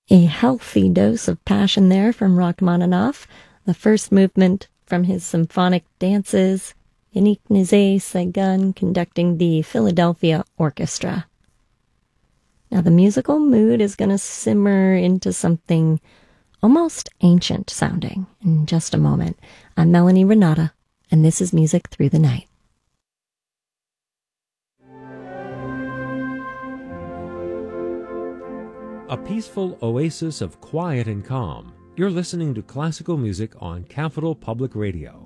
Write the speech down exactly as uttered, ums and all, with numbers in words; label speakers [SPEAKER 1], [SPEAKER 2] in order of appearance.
[SPEAKER 1] A healthy dose of passion there from Rachmaninoff. The first movement from his symphonic dances, Yannick Nézet-Séguin conducting the Philadelphia Orchestra. Now the musical mood is going to simmer into something almost ancient sounding in just a moment. I'm Melanie Renata, and this is Music Through the Night.
[SPEAKER 2] A peaceful oasis of quiet and calm. You're listening to classical music on Capital Public Radio.